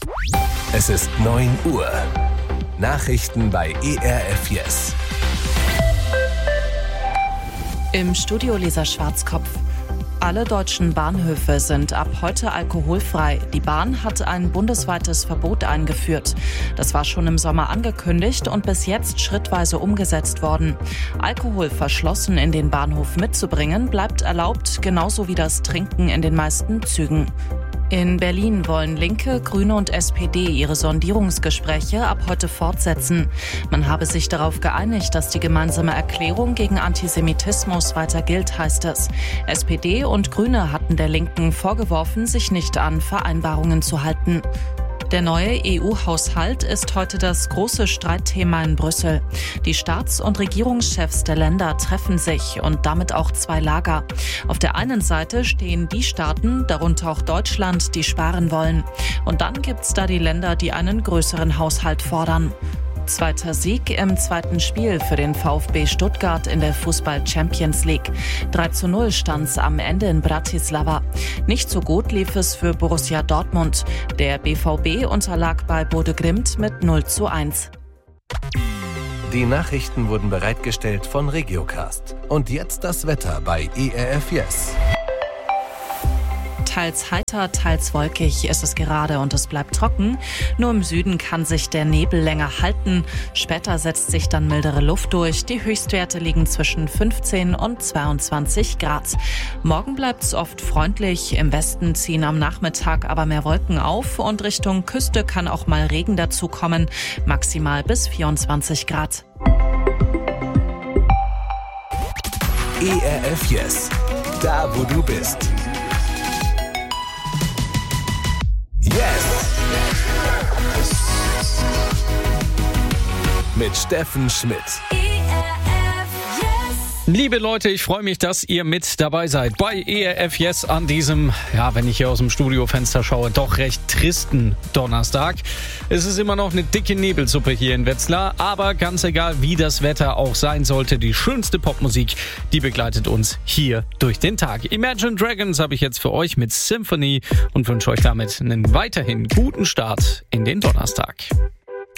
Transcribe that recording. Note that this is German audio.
Es ist 9 Uhr. Nachrichten bei ERF Yes. Im Studio Lisa Schwarzkopf. Alle deutschen Bahnhöfe sind ab heute alkoholfrei. Die Bahn hat ein bundesweites Verbot eingeführt. Das war schon im Sommer angekündigt und bis jetzt schrittweise umgesetzt worden. Alkohol verschlossen in den Bahnhof mitzubringen bleibt erlaubt, genauso wie das Trinken in den meisten Zügen. In Berlin wollen Linke, Grüne und SPD ihre Sondierungsgespräche ab heute fortsetzen. Man habe sich darauf geeinigt, dass die gemeinsame Erklärung gegen Antisemitismus weiter gilt, heißt es. SPD und Grüne hatten der Linken vorgeworfen, sich nicht an Vereinbarungen zu halten. Der neue EU-Haushalt ist heute das große Streitthema in Brüssel. Die Staats- und Regierungschefs der Länder treffen sich und damit auch zwei Lager. Auf der einen Seite stehen die Staaten, darunter auch Deutschland, die sparen wollen. Und dann gibt's da die Länder, die einen größeren Haushalt fordern. Zweiter Sieg im zweiten Spiel für den VfB Stuttgart in der Fußball-Champions League. 3:0 stand's am Ende in Bratislava. Nicht so gut lief es für Borussia Dortmund. Der BVB unterlag bei Bodø Glimt mit 0:1. Die Nachrichten wurden bereitgestellt von Regiocast. Und jetzt das Wetter bei ERF Yes. Teils heiter, teils wolkig ist es gerade und es bleibt trocken. Nur im Süden kann sich der Nebel länger halten. Später setzt sich dann mildere Luft durch. Die Höchstwerte liegen zwischen 15 und 22 Grad. Morgen bleibt es oft freundlich. Im Westen ziehen am Nachmittag aber mehr Wolken auf und Richtung Küste kann auch mal Regen dazukommen. Maximal bis 24 Grad. ERF Yes. Da, wo du bist. Yes! Mit Steffen Schmidt. Liebe Leute, ich freue mich, dass ihr mit dabei seid bei ERF Yes an diesem, wenn ich hier aus dem Studiofenster schaue, doch recht tristen Donnerstag. Es ist immer noch eine dicke Nebelsuppe hier in Wetzlar, aber ganz egal, wie das Wetter auch sein sollte, die schönste Popmusik, die begleitet uns hier durch den Tag. Imagine Dragons habe ich jetzt für euch mit Symphony und wünsche euch damit einen weiterhin guten Start in den Donnerstag.